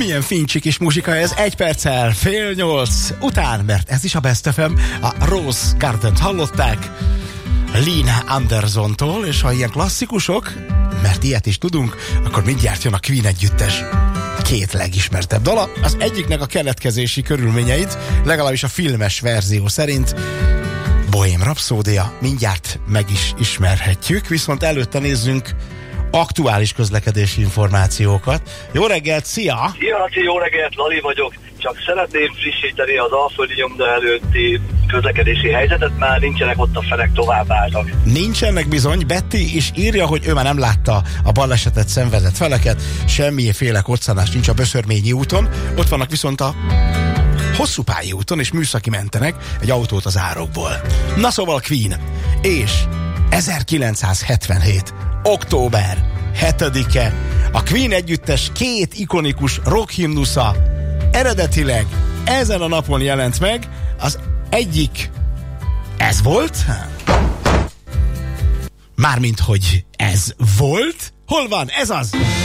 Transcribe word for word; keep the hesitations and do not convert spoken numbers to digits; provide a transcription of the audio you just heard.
Milyen fincsi kis muzsika ez, egy perccel fél nyolc után, mert ez is a Best ef em, a Rose Garden-t hallották Lina Andersontól, és ha ilyen klasszikusok, mert ilyet is tudunk, akkor mindjárt jön a Queen együttes két legismertebb dala. Az egyiknek a keletkezési körülményeit, legalábbis a filmes verzió szerint, Bohém Rhapsódia, mindjárt meg is ismerhetjük, viszont előtte nézzünk aktuális közlekedési információkat. Jó reggelt, szia! Szia, Laci, jó reggelt, Lali vagyok. Csak szeretném frissíteni az Alföldi nyomda előtti közlekedési helyzetet, már nincsenek ott a felek, továbbálltak. Nincsenek bizony, Betty is írja, hogy ő már nem látta a balesetet szenvedett feleket, semmiféle koccanás nincs a Böszörményi úton, ott vannak viszont a hosszú pályi úton, és műszaki mentenek egy autót az árokból. Na szóval Queen, és ezerkilencszázhetvenhét. október hetedike, a Queen együttes két ikonikus rockhimnusza eredetileg ezen a napon jelent meg. Az egyik ez volt, mármint hogy ez volt, hol van, ez az!